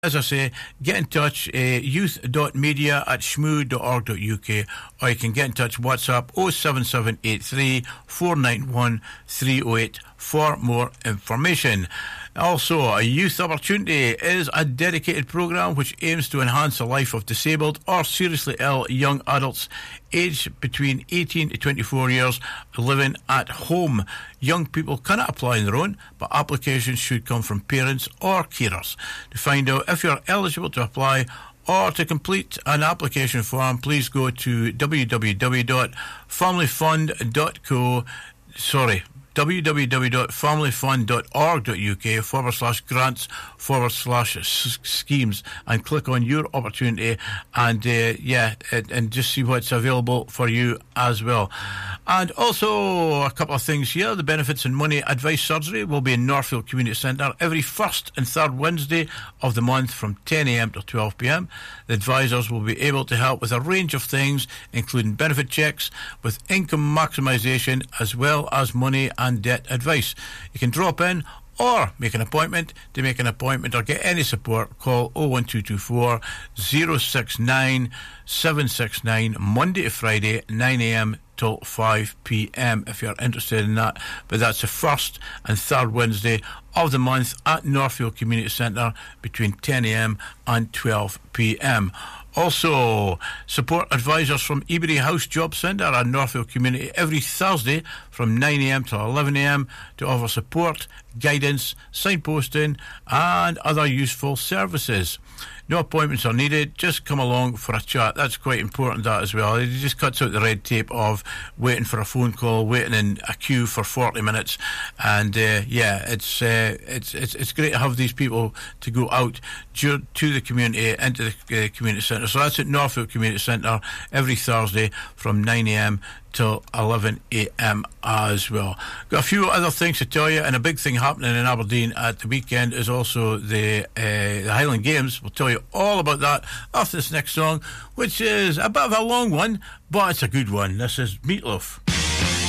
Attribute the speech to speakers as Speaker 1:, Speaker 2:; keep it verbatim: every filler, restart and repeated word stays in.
Speaker 1: as I say, get in touch, uh, youth dot media at shmoo dot org dot U K, or you can get in touch WhatsApp oh seven seven eight three four nine one three oh eight for more information. Also, a Youth Opportunity is a dedicated programme which aims to enhance the life of disabled or seriously ill young adults aged between eighteen to twenty-four years living at home. Young people cannot apply on their own, but applications should come from parents or carers. To find out if you're eligible to apply or to complete an application form, please go to w w w dot family fund dot co, sorry, w w w dot family fund dot org dot U K forward slash grants forward slash schemes and click on your opportunity and uh, yeah and, and just see what's available for you as well. And also a couple of things here. The Benefits and Money Advice Surgery will be in Northfield Community Centre every first and third Wednesday of the month from ten a m to twelve p m. The advisors will be able to help with a range of things, including benefit checks, with income maximisation, as well as money and debt advice. You can drop in or make an appointment. To make an appointment or get any support, call oh one two two four oh six nine seven six nine Monday to Friday, nine a m till five p m if you're interested in that. But that's the first and third Wednesday of the month at Northfield Community Centre between ten a m and twelve p m. Also, support advisors from Ebury House Job Centre and Northfield Community every Thursday from nine a m to eleven a m to offer support, guidance, signposting and other useful services. No appointments are needed, just come along for a chat. That's quite important, that as well. It just cuts out the red tape of waiting for a phone call, waiting in a queue for forty minutes. And uh, yeah, it's, uh, it's it's it's great to have these people to go out to the community, into the uh, community centre. So that's at Northfield Community Centre every Thursday from nine a m till eleven a m as well. Got a few other things to tell you, and a big thing happening in Aberdeen at the weekend is also the, uh, the Highland Games. We'll tell you all about that after this next song, which is a bit of a long one, but it's a good one. This is Meatloaf.